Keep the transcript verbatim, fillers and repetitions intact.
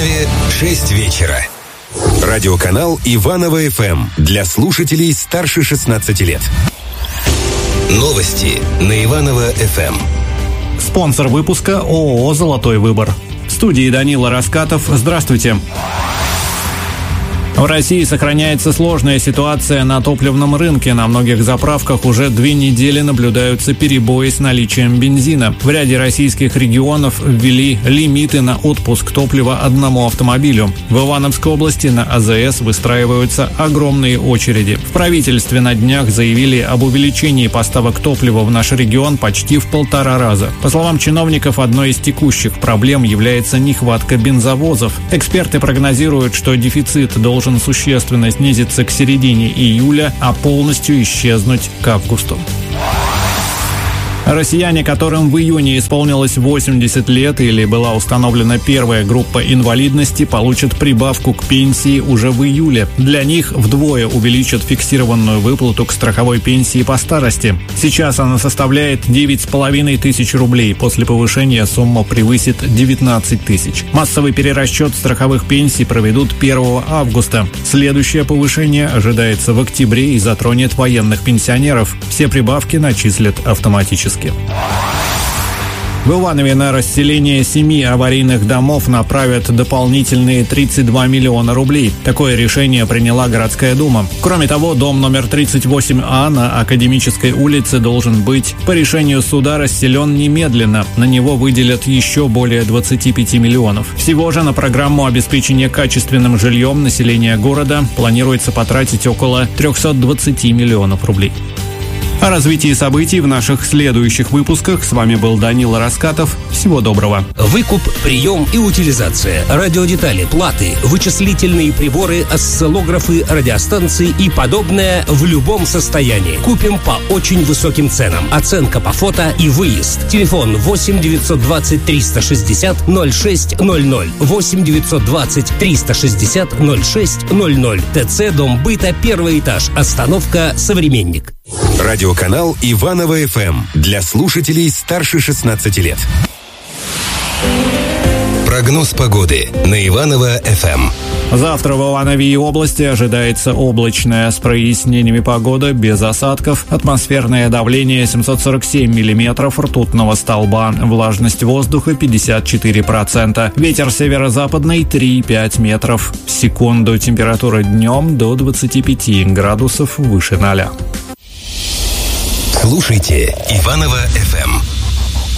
Иванове шесть вечера. Радиоканал Иваново-ФМ для слушателей старше шестнадцати лет. Новости на Иваново-ФМ. Спонсор выпуска ООО «Золотой выбор». В студии Данила Раскатов. Здравствуйте. В России сохраняется сложная ситуация на топливном рынке. На многих заправках уже две недели наблюдаются перебои с наличием бензина. В ряде российских регионов ввели лимиты на отпуск топлива одному автомобилю. В Ивановской области на АЗС выстраиваются огромные очереди. В правительстве на днях заявили об увеличении поставок топлива в наш регион почти в полтора раза. По словам чиновников, одной из текущих проблем является нехватка бензовозов. Эксперты прогнозируют, что дефицит должен существенно снизиться к середине июля, а полностью исчезнуть к августу. Россияне, которым в июне исполнилось восемьдесят лет или была установлена первая группа инвалидности, получат прибавку к пенсии уже в июле. Для них вдвое увеличат фиксированную выплату к страховой пенсии по старости. Сейчас она составляет девять с половиной тысяч рублей. После повышения сумма превысит девятнадцать тысяч. Массовый перерасчет страховых пенсий проведут первого августа. Следующее повышение ожидается в октябре и затронет военных пенсионеров. Все прибавки начислят автоматически. В Иванове на расселение семи аварийных домов направят дополнительные тридцать два миллиона рублей. Такое решение приняла городская дума. Кроме того, дом номер тридцать восемь А на Академической улице должен быть по решению суда расселен немедленно. На него выделят еще более двадцати пяти миллионов. Всего же на программу обеспечения качественным жильем населения города планируется потратить около трехсот двадцати миллионов рублей. О развитии событий в наших следующих выпусках. С вами был Данила Раскатов. Всего доброго. Выкуп, прием и утилизация, радиодетали, платы, вычислительные приборы, осциллографы, радиостанции и подобное в любом состоянии. Купим по очень высоким ценам. Оценка по фото и выезд. Телефон восемь девятьсот двадцать триста шестьдесят ноль шесть ноль ноль. восемь девятьсот двадцать триста шестьдесят ноль шесть ноль ноль. ТЦ Дом быта, первый этаж. Остановка «Современник». Радиоканал Иваново-ФМ для слушателей старше шестнадцати лет. Прогноз погоды на Иваново-ФМ. Завтра в Иванове и области ожидается облачная с прояснениями погода, без осадков. Атмосферное давление семьсот сорок семь миллиметров ртутного столба. Влажность воздуха пятьдесят четыре процента. Ветер северо-западный три и пять метров в секунду. Температура днем до двадцати пяти градусов выше ноля. Слушайте Иваново-ФМ.